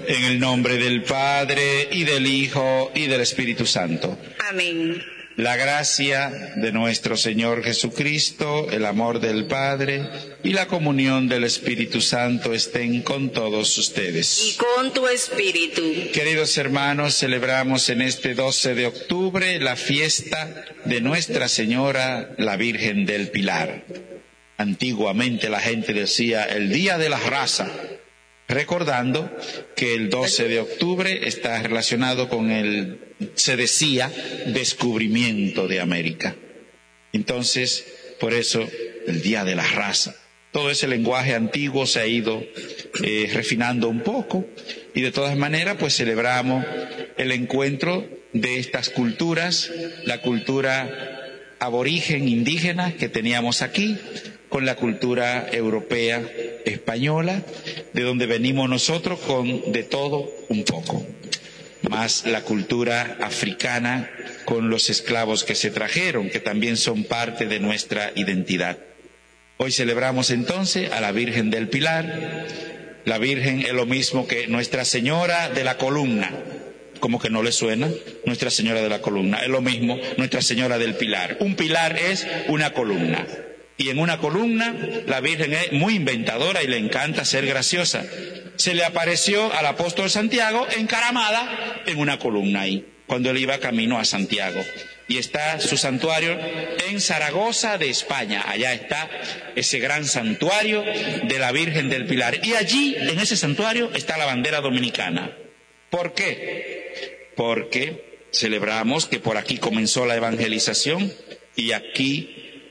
En el nombre del Padre, y del Hijo, y del Espíritu Santo. Amén. La gracia de nuestro Señor Jesucristo, el amor del Padre y la comunión del Espíritu Santo estén con todos ustedes. Y con tu espíritu. Queridos hermanos, celebramos en este 12 de octubre la fiesta de Nuestra Señora, la Virgen del Pilar. Antiguamente la gente decía el Día de la Raza, recordando que el 12 de octubre está relacionado con se decía, descubrimiento de América. Entonces, por eso, el Día de la Raza. Todo ese lenguaje antiguo se ha ido refinando un poco, y de todas maneras, pues celebramos el encuentro de estas culturas, la cultura aborigen, indígena que teníamos aquí, con la cultura europea, española, de donde venimos nosotros con de todo un poco, más la cultura africana con los esclavos que se trajeron, que también son parte de nuestra identidad. Hoy celebramos entonces a la Virgen del Pilar. La Virgen es lo mismo que Nuestra Señora de la Columna. ¿Cómo que no le suena? Nuestra Señora de la Columna, es lo mismo Nuestra Señora del Pilar. Un pilar es una columna. Y en una columna la Virgen es muy inventadora y le encanta ser graciosa. Se le apareció al apóstol Santiago encaramada en una columna ahí, cuando él iba camino a Santiago. Y está su santuario en Zaragoza de España. Allá está ese gran santuario de la Virgen del Pilar. Y allí, en ese santuario, está la bandera dominicana. ¿Por qué? Porque celebramos que por aquí comenzó la evangelización y aquí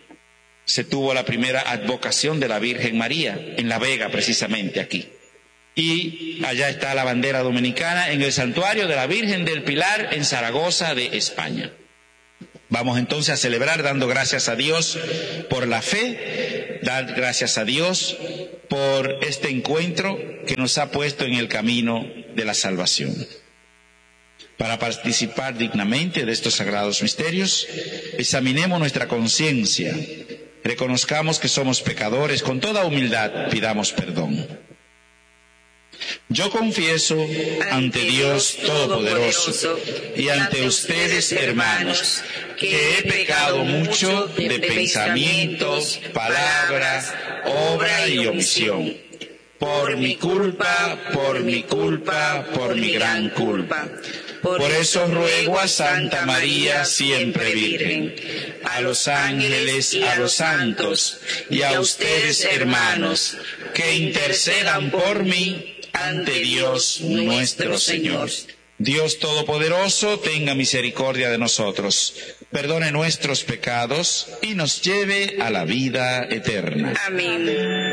se tuvo la primera advocación de la Virgen María, en La Vega precisamente aquí. Y allá está la bandera dominicana en el santuario de la Virgen del Pilar en Zaragoza de España. Vamos entonces a celebrar dando gracias a Dios por la fe, dar gracias a Dios por este encuentro que nos ha puesto en el camino de la salvación. Para participar dignamente de estos sagrados misterios, examinemos nuestra conciencia, reconozcamos que somos pecadores, con toda humildad pidamos perdón. Yo confieso ante Dios Todopoderoso y ante ustedes, hermanos, que he pecado mucho de pensamientos, palabras, obra y omisión. Por mi culpa, por mi culpa, por mi gran culpa. Por eso ruego a Santa María, siempre Virgen, a los ángeles, a los santos y a ustedes, hermanos, que intercedan por mí ante Dios nuestro Señor. Dios Todopoderoso, tenga misericordia de nosotros, perdone nuestros pecados y nos lleve a la vida eterna. Amén.